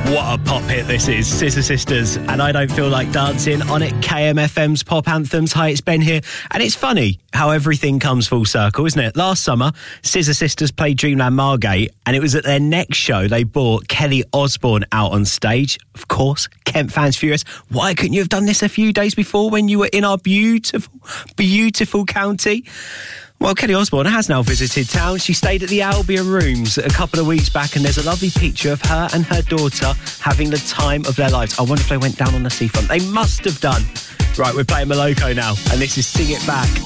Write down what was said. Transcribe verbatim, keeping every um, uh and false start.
What a pop hit this is, Scissor Sisters, and I Don't Feel Like Dancing on it, K M F M's Pop Anthems. Hi, it's Ben here, and it's funny how everything comes full circle, isn't it? Last summer, Scissor Sisters played Dreamland Margate, and it was at their next show they brought Kelly Osbourne out on stage. Of course, Kent fans furious. Why couldn't you have done this a few days before when you were in our beautiful, beautiful county? Well, Kelly Osbourne has now visited town. She stayed at the Albion Rooms a couple of weeks back, and there's a lovely picture of her and her daughter having the time of their lives. I wonder if they went down on the seafront. They must have done. Right, we're playing Moloko now, and this is Sing It Back.